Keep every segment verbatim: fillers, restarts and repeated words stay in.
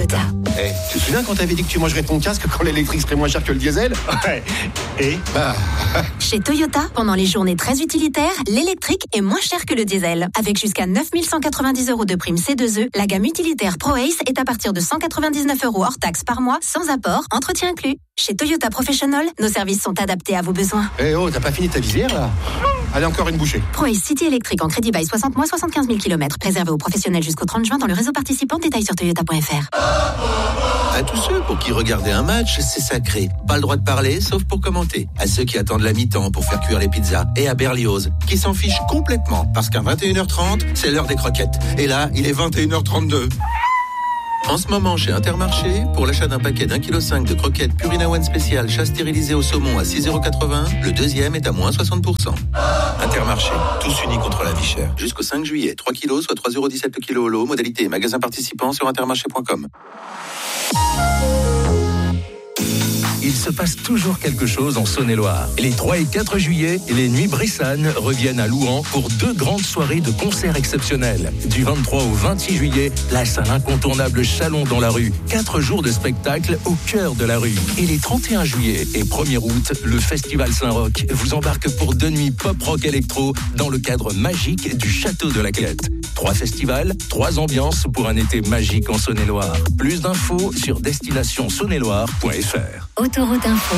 Toyota. Hey, tu te souviens quand t'avais dit que tu mangerais ton casque quand l'électrique serait moins cher que le diesel? Ouais. Et bah... Chez Toyota, pendant les journées très utilitaires, l'électrique est moins cher que le diesel. Avec jusqu'à neuf mille cent quatre-vingt-dix euros de prime C deux E, la gamme utilitaire Pro Ace est à partir de cent quatre-vingt-dix-neuf euros hors taxe par mois, sans apport, entretien inclus. Chez Toyota Professional, nos services sont adaptés à vos besoins. Eh oh, t'as pas fini ta visière là? Allez, encore une bouchée. Pro Ace City électrique en crédit bail soixante mois, soixante-quinze mille kilomètres. Préservé aux professionnels jusqu'au trente juin dans le réseau participant. Détails sur toyota point f r. À tous ceux pour qui regarder un match, c'est sacré. Pas le droit de parler, sauf pour commenter. À ceux qui attendent la mi-temps pour faire cuire les pizzas. Et à Berlioz, qui s'en fiche complètement. Parce qu'à vingt et une heures trente, c'est l'heure des croquettes. Et là, il est vingt et une heures trente-deux. En ce moment, chez Intermarché, pour l'achat d'un paquet d'un virgule cinq kilos de croquettes Purina One spécial chat stérilisé au saumon à six euros quatre-vingts, le deuxième est à moins soixante pour cent. Intermarché, tous unis contre la vie chère. Jusqu'au cinq juillet, trois kilos, soit trois euros dix-sept le kilo au lot. Modalité et magasin participant sur intermarché point com. Il se passe toujours quelque chose en Saône-et-Loire. Les trois et quatre juillet, les Nuits Brissanes reviennent à Louhans pour deux grandes soirées de concerts exceptionnels. Du vingt-trois au vingt-six juillet, la salle incontournable Chalon dans la rue. Quatre jours de spectacle au cœur de la rue. Et les trente et un juillet et premier août, le Festival Saint-Roch vous embarque pour deux nuits pop-rock électro dans le cadre magique du Château de la Clette. Trois festivals, trois ambiances pour un été magique en Saône-et-Loire. Plus d'infos sur destination saône et loire point f r. Autoroute Info.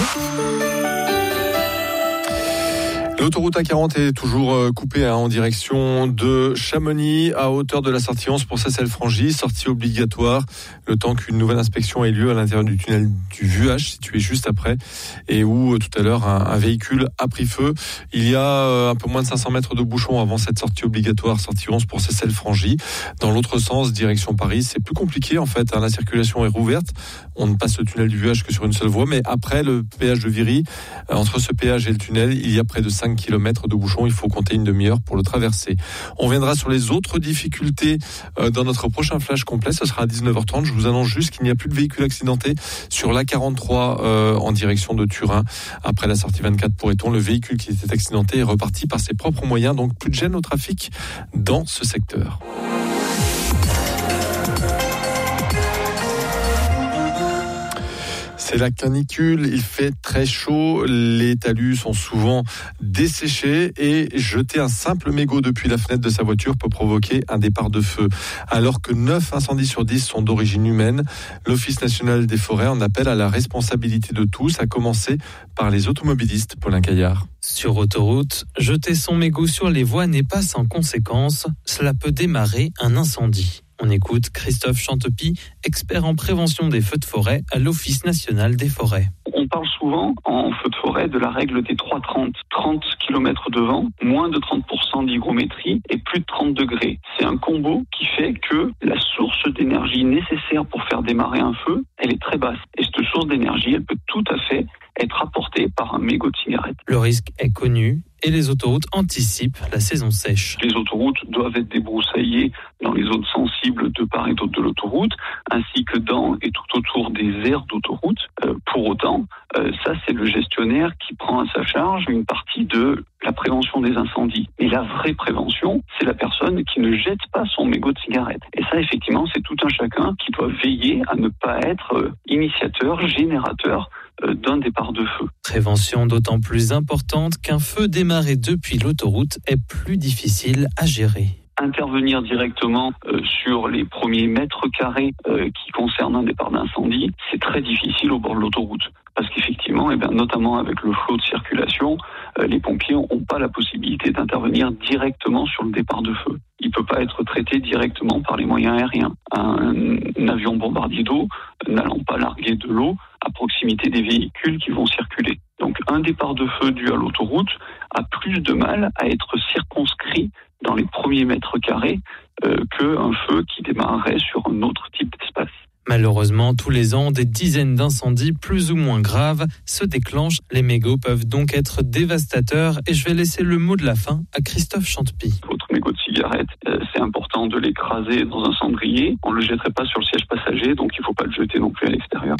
L'autoroute A quarante est toujours coupée hein, en direction de Chamonix à hauteur de la sortie onze pour Seyssel-Frangy, sortie obligatoire le temps qu'une nouvelle inspection ait lieu à l'intérieur du tunnel du Vuache situé juste après et où tout à l'heure un, un véhicule a pris feu. Il y a un peu moins de cinq cents mètres de bouchon avant cette sortie obligatoire, sortie onze pour Seyssel-Frangy. Dans l'autre sens, direction Paris, c'est plus compliqué en fait, hein, la circulation est rouverte. On ne passe le tunnel du Vuache que sur une seule voie, mais après le péage de Viry, entre ce péage et le tunnel, il y a près de cinq kilomètres de bouchon, il faut compter une demi-heure pour le traverser. On viendra sur les autres difficultés euh, dans notre prochain flash complet, ce sera à dix-neuf heures trente. Je vous annonce juste qu'il n'y a plus de véhicules accidentés sur l'A quarante-trois euh, en direction de Turin. Après la sortie vingt-quatre pour Éton, le véhicule qui était accidenté est reparti par ses propres moyens, donc plus de gêne au trafic dans ce secteur. C'est la canicule, il fait très chaud, les talus sont souvent desséchés et jeter un simple mégot depuis la fenêtre de sa voiture peut provoquer un départ de feu. Alors que neuf incendies sur dix sont d'origine humaine, l'Office national des forêts en appelle à la responsabilité de tous, à commencer par les automobilistes. Paulin Caillard. Sur autoroute, jeter son mégot sur les voies n'est pas sans conséquence, cela peut démarrer un incendie. On écoute Christophe Chantepie, expert en prévention des feux de forêt à l'Office national des forêts. On parle souvent en feu de forêt de la règle des trois trente. trente kilomètres de vent, moins de trente pour cent d'hygrométrie et plus de trente degrés. C'est un combo qui fait que la source d'énergie nécessaire pour faire démarrer un feu, elle est très basse. Et cette source d'énergie, elle peut tout à fait être apportée par un mégot de cigarette. Le risque est connu et les autoroutes anticipent la saison sèche. Les autoroutes doivent être débroussaillées dans les zones sensibles de part et d'autre de l'autoroute, ainsi que dans et tout autour des aires d'autoroute. Euh, pour autant, euh, ça c'est le gestionnaire qui prend à sa charge une partie de la prévention des incendies. Et la vraie prévention, c'est la personne qui ne jette pas son mégot de cigarette. Et ça, effectivement, c'est tout un chacun qui doit veiller à ne pas être euh, initiateur, générateur euh, d'un départ de feu. Prévention d'autant plus importante qu'un feu démarré depuis l'autoroute est plus difficile à gérer. Intervenir directement euh, sur les premiers mètres carrés euh, qui concernent un départ d'incendie, c'est très difficile au bord de l'autoroute. Parce qu'effectivement, eh bien, notamment avec le flot de circulation, euh, les pompiers n'ont pas la possibilité d'intervenir directement sur le départ de feu. Il ne peut pas être traité directement par les moyens aériens. Un, un avion bombardier d'eau n'allant pas larguer de l'eau à proximité des véhicules qui vont circuler. Donc un départ de feu dû à l'autoroute a plus de mal à être circonscrit dans les premiers mètres carrés euh, qu'un feu qui démarrerait sur un autre type d'espace. Malheureusement, tous les ans, des dizaines d'incendies plus ou moins graves se déclenchent. Les mégots peuvent donc être dévastateurs et je vais laisser le mot de la fin à Christophe Chantepie. Votre mégot de cigarette, euh, c'est important de l'écraser dans un cendrier. On ne le jetterait pas sur le siège passager, donc il ne faut pas le jeter non plus à l'extérieur.